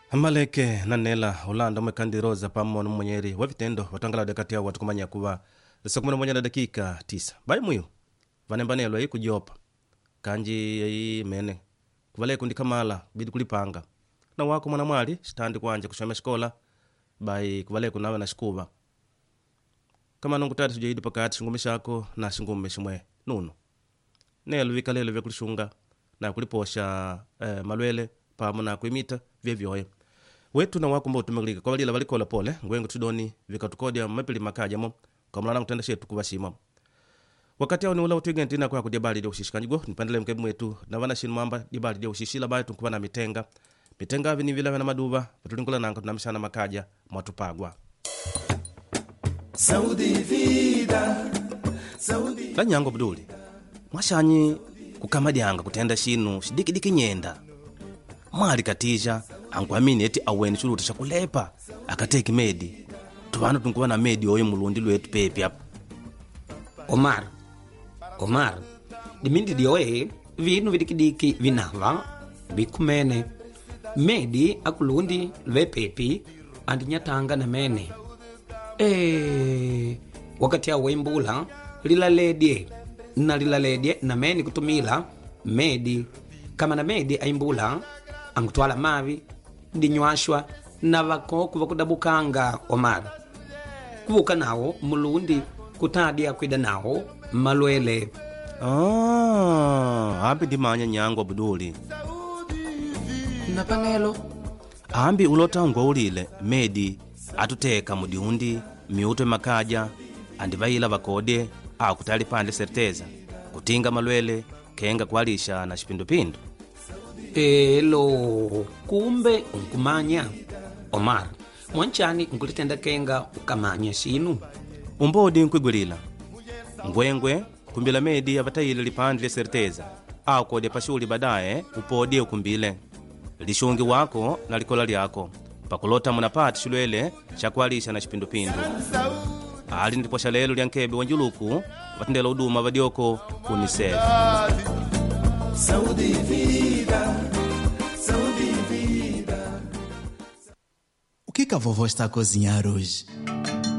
Maleke nanela ulanda umekandiroza pamono mwenyeri wa vitendo watangala dekati ya watu kumanya kuwa saa 11 na dakika 9 bai muyo vanembanelo hii kujopa kanji hii mene kuvale kundi kamala bidi kulipanga na wako mwana mwali standi kwanje kushome shikola bai kuvale kunawe na shikuva kama nungu tati sujaidi pakati shingumi shako na shingumi shimwe nuno nelo vikalelo vya kulishunga na kuliposha malwele pamo na kuimita vyevyoye wetu na wako mbo tumeglika kwa walila walikola pole ngwengu tudoni vikatukodia mapili makajamo kwa mlana kutenda shetu kubashima wakati hao ni ula utugenti na kwa kudibali dia ushishikanyigo nipandele mkebu mwetu na wana shinu mwamba dibali dia ushishila bae tunkuwa na mitenga vini vila na maduva patulingula nanga tunamishana makaja mwatupagwa Saudi vida Saudi la nyango buduli mwashanyi kukamadianga kutenda shinu shidikidiki nyenda mwali katija ankwamini eti aweni chuluta shakulepa akateki medi tuvana tunkuwa na medi oyo mulundi lwetu pepi hapa Omar dimindi dioe vinu vidikidiki vinava bikumene medi akulundi lwe pepi andinyatanga na mene wakati ya wembula lilaledye na meni kutumila medi kama na medi aimbula angutwala mavi ndinywashwa na vakoku vakudabukanga Omar kuvuka nawo mulundi kutadia kwida nawo malwele ambi ndimanya nyango buduli na panelo ambi ulotangwa ulile medi atuteka mudiundi miuto makaja andivaila vakode akutali pande serteza kutinga malwele kenga kwalisha na shipindupindu kumbe unkumanya Omar mwanchani nkulitenda kenga ukamanya sinu umbodi nkwigulila ngwengwe kumbila medi avatayile lipandile serteza akode pashuli badaye upodie ukumbile lishungi wako na likola lyako pakulota munapati shulwele shakwalisha na shipindupindu ali ndiposha lelo lyankebe wanjuluku vatendela uduma vadioko UNICEF Saudi vida O que a vovó está a cozinhar hoje?